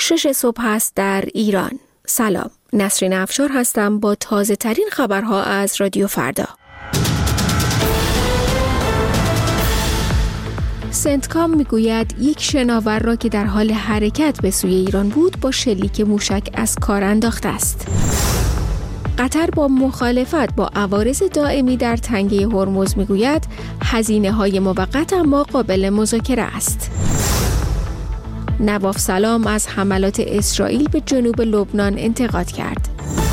6 صبح است در ایران. سلام، نسرین افشار هستم با تازه ترین خبرها از رادیو فردا. سنتکام میگوید یک شناور را که در حال حرکت به سوی ایران بود با شلیک موشک از کار انداخته است. قطر با مخالفت با عوارض دائمی در تنگه هرمز میگوید هزینه‌های موقت اما قابل مذاکره است. نواف سلام از حملات اسرائیل به جنوب لبنان انتقاد کرد.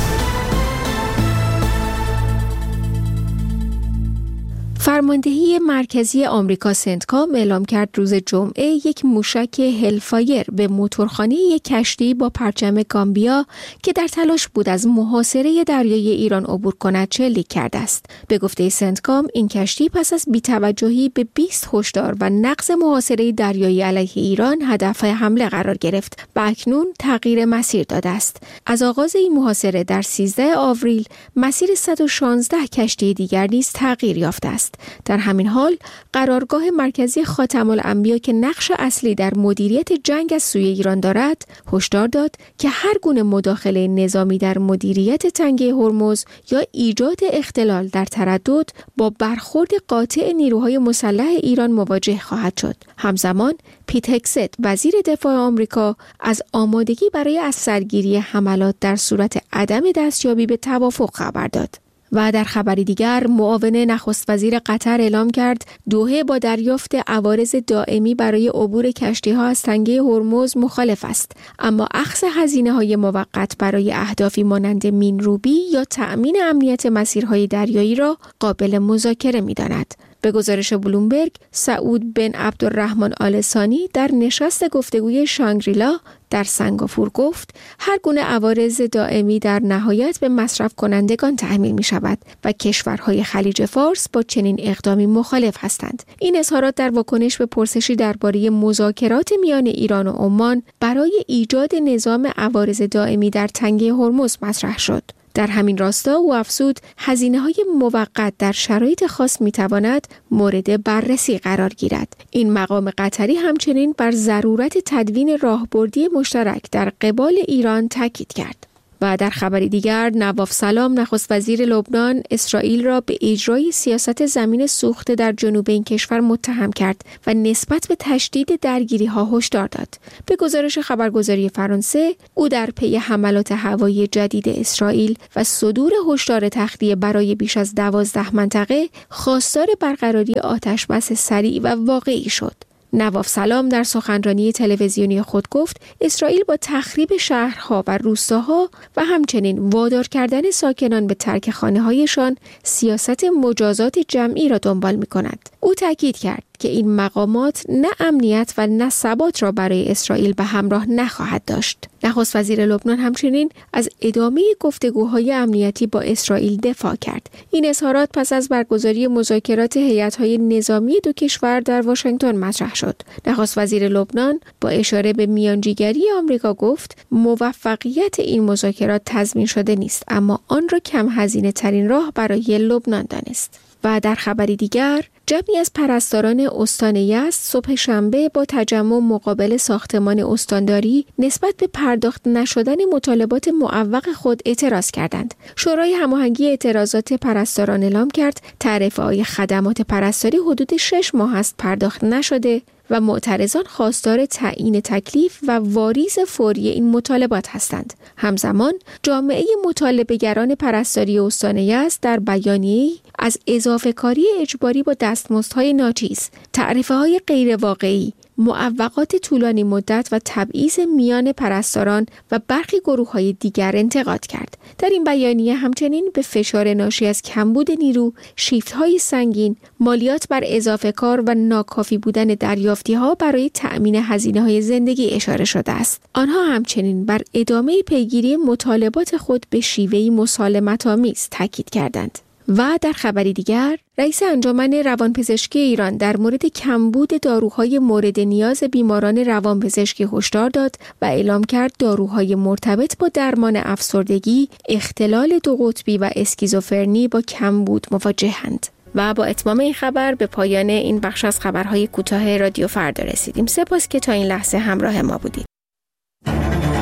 فرماندهی مرکزی آمریکا سنتکام اعلام کرد روز جمعه یک موشک هلفایر به موتورخانه یک کشتی با پرچم گامبیا که در تلاش بود از محاصره دریای ایران عبور کند شلیک کرده است. به گفته سنتکام این کشتی پس از بی‌توجهی به 20 هشدار و نقض محاصره دریایی علیه ایران هدف حمله قرار گرفت و اکنون تغییر مسیر داده است. از آغاز این محاصره در 13 آوریل مسیر 116 کشتی دیگر نیز تغییر یافته است. در همین حال قرارگاه مرکزی خاتم الانبیا که نقش اصلی در مدیریت جنگ از سوی ایران دارد هشدار داد که هر گونه مداخله نظامی در مدیریت تنگه هرمز یا ایجاد اختلال در تردد با برخورد قاطع نیروهای مسلح ایران مواجه خواهد شد. همزمان پیت هگست وزیر دفاع آمریکا از آمادگی برای از سرگیری حملات در صورت عدم دستیابی به توافق خبر داد. و در خبری دیگر معاون نخست وزیر قطر اعلام کرد دوحه با دریافت عوارض دائمی برای عبور کشتی‌ها از تنگه هرمز مخالف است، اما اخذ هزینه‌های موقت برای اهدافی مانند مین‌روبی یا تأمین امنیت مسیرهای دریایی را قابل مذاکره می‌داند. به گزارش بلومبرگ، سعود بن عبدالرحمن آل ثانی در نشست گفتگوی شانگریلا در سنگاپور گفت هر گونه عوارض دائمی در نهایت به مصرف کنندگان تحمیل می شود و کشورهای خلیج فارس با چنین اقدامی مخالف هستند. این اظهارات در واکنش به پرسشی درباره مذاکرات میان ایران و عمان برای ایجاد نظام عوارض دائمی در تنگه هرمز مطرح شد. در همین راستا او افزود هزینه‌های موقت در شرایط خاص می‌تواند مورد بررسی قرار گیرد. این مقام قطری همچنین بر ضرورت تدوین راهبردی مشترک در قبال ایران تاکید کرد. و در خبری دیگر نواف سلام نخست وزیر لبنان اسرائیل را به اجرای سیاست زمین سوخته در جنوب این کشور متهم کرد و نسبت به تشدید درگیری‌ها هشدار داد. به گزارش خبرگزاری فرانسه او در پی حملات هوایی جدید اسرائیل و صدور هشدار تخلیه برای بیش از 12 منطقه خواستار برقراری آتشبس سریع و واقعی شد. نواف سلام در سخنرانی تلویزیونی خود گفت اسرائیل با تخریب شهرها و روستاها و همچنین وادار کردن ساکنان به ترک خانه‌هایشان سیاست مجازات جمعی را دنبال می‌کند. او تاکید کرد که این مقامات نه امنیت و نه ثبات را برای اسرائیل به همراه نخواهد داشت. نخست وزیر لبنان همچنین از ادامه گفتگوهای امنیتی با اسرائیل دفاع کرد. این اظهارات پس از برگزاری مذاکرات هیئت‌های نظامی دو کشور در واشنگتن مطرح شد. نخست وزیر لبنان با اشاره به میانجیگری آمریکا گفت موفقیت این مذاکرات تضمین شده نیست، اما آن را کم هزینه ترین راه برای لبنان دانست. و در خبری دیگر جمعی از پرستاران استان یزد صبح شنبه با تجمع مقابل ساختمان استانداری نسبت به پرداخت نشدن مطالبات معوق خود اعتراض کردند. شورای هماهنگی اعتراضات پرستاران اعلام کرد تعرفه‌های خدمات پرستاری حدود 6 ماه است پرداخت نشده و معترضان خواستار تعیین تکلیف و واریز فوری این مطالبات هستند. همزمان جامعه مطالبه‌گران پرستاری استان یزد در بیانیه‌ای از اضافه کاری اجباری با دستمزدهای ناچیز، تعرفه‌های غیر واقعی، معوقات طولانی مدت و تبعیض میان پرستاران و برخی گروه‌های دیگر انتقاد کرد. در این بیانیه همچنین به فشار ناشی از کمبود نیرو، شیفت‌های سنگین، مالیات بر اضافه کار و ناکافی بودن دریافتی‌ها برای تأمین هزینه‌های زندگی اشاره شده است. آنها همچنین بر ادامه پیگیری مطالبات خود به شیوهی مسالمت‌آمیز تاکید کردند. و در خبری دیگر رئیس انجمن روانپزشکی ایران در مورد کمبود داروهای مورد نیاز بیماران روانپزشکی هشدار داد و اعلام کرد داروهای مرتبط با درمان افسردگی، اختلال دو قطبی و اسکیزوفرنی با کمبود مواجهند. و با اتمام این خبر به پایان این بخش از خبرهای کوتاه رادیو فردا رسیدیم. سپاس که تا این لحظه همراه ما بودید.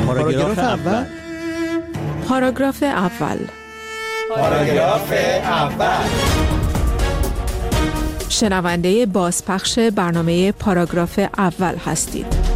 پاراگراف اول. پاراگراف اول. پاراگراف اول. شنونده بازپخش برنامه پاراگراف اول هستید.